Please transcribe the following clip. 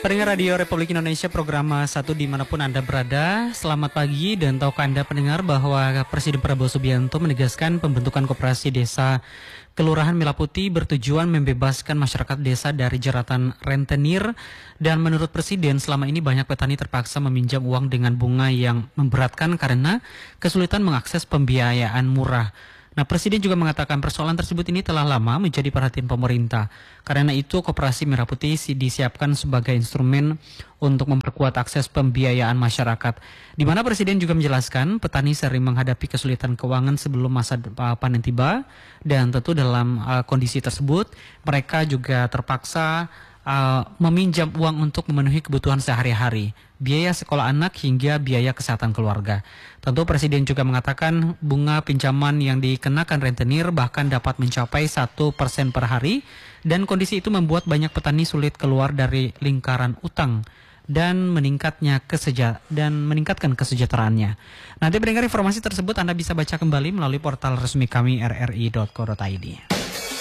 Pendengar Radio Republik Indonesia program 1 dimanapun Anda berada, selamat pagi. Dan tahukah Anda pendengar bahwa Presiden Prabowo Subianto menegaskan pembentukan koperasi desa Kelurahan Merah Putih bertujuan membebaskan masyarakat desa dari jeratan rentenir. Dan menurut Presiden selama ini banyak petani terpaksa meminjam uang dengan bunga yang memberatkan karena kesulitan mengakses pembiayaan murah. Nah, Presiden juga mengatakan persoalan tersebut ini telah lama menjadi perhatian pemerintah. Karena itu, Koperasi Merah Putih disiapkan sebagai instrumen untuk memperkuat akses pembiayaan masyarakat. Di mana Presiden juga menjelaskan petani sering menghadapi kesulitan keuangan sebelum masa panen tiba. Dan tentu dalam kondisi tersebut, mereka juga terpaksa meminjam uang untuk memenuhi kebutuhan sehari-hari, biaya sekolah anak hingga biaya kesehatan keluarga. Tentu Presiden juga mengatakan bunga pinjaman yang dikenakan rentenir bahkan dapat mencapai 1% per hari, dan kondisi itu membuat banyak petani sulit keluar dari lingkaran utang dan meningkatkan kesejahteraannya. Nanti mendengar informasi tersebut Anda bisa baca kembali melalui portal resmi kami rri.co.id.